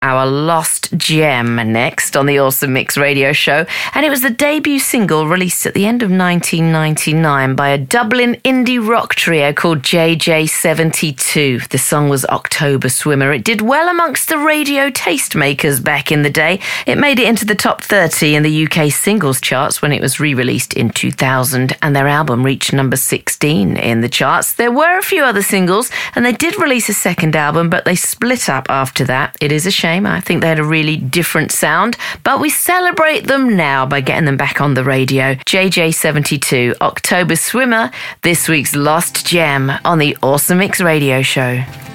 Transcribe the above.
our lost gem next on the Awesome Mix radio show. And it was the debut single released at the end of 1999 by a Dublin indie rock trio called JJ72. The song was October Swimmer. It did well amongst the radio tastemakers back in the day. It made it into the top 30 in the UK singles charts when it was re-released in 2000, and their album reached number 16 in the charts. There were a few other singles, and they did release a second album, but they split up after that. It is a shame. I think they had a really different sound, but we celebrate them now by getting them back on the radio. JJ72, October Swimmer, this week's lost gem on the Awesome Mix radio show.